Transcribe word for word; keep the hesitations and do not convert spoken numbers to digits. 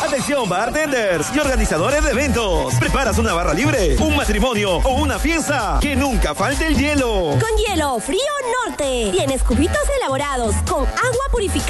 Atención, bartenders y organizadores de eventos. ¿Preparas una barra libre, un matrimonio o una fiesta? Que nunca falte el hielo. Con Hielo Frío Norte. Tienes cubitos elaborados con agua purificada